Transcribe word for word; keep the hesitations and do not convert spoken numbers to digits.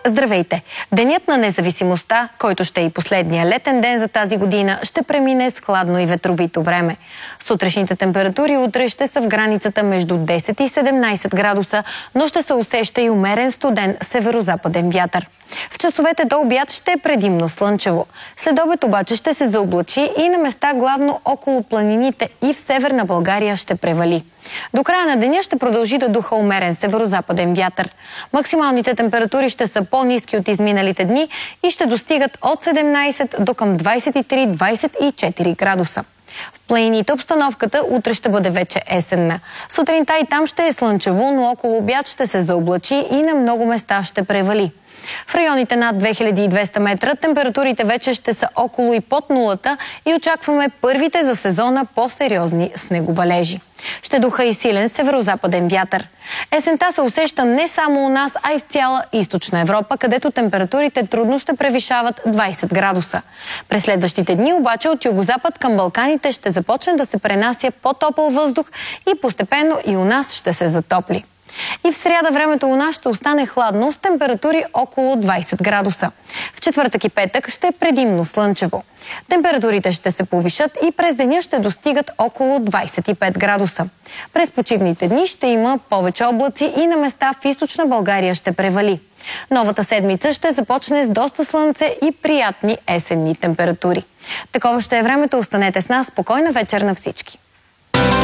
Здравейте! Денят на независимостта, който ще е и последния летен ден за тази година, ще премине с хладно и ветровито време. Сутрешните температури утре ще са в границата между десет и седемнайсет градуса, но ще се усеща и умерен студен северозападен вятър. В часовете до обяд ще е предимно слънчево. След обед обаче ще се заоблачи и на места главно около планините и в северна България ще превали. До края на деня ще продължи да духа умерен северозападен вятър. Максималните температури ще са по-ниски от изминалите дни и ще достигат от седемнайсет до към двайсет и три - двайсет и четири градуса. В планините обстановката утре ще бъде вече есенна. Сутринта и там ще е слънчево, но около обяд ще се заоблачи и на много места ще превали. В районите над две хиляди и двеста метра температурите вече ще са около и под нулата и очакваме първите за сезона по-сериозни снеговалежи. Ще духа и силен северозападен вятър. Есента се усеща не само у нас, а и в цяла източна Европа, където температурите трудно ще превишават двайсет градуса. През следващите дни обаче от югозапад към Балканите ще започне да се пренася по-топъл въздух и постепенно и у нас ще се затопли. И в сряда времето у нас ще остане хладно с температури около двайсет градуса. В четвъртък и петък ще е предимно слънчево. Температурите ще се повишат и през деня ще достигат около двайсет и пет градуса. През почивните дни ще има повече облаци и на места в източна България ще превали. Новата седмица ще започне с доста слънце и приятни есенни температури. Такова ще е времето. Останете с нас. Спокойна вечер на всички!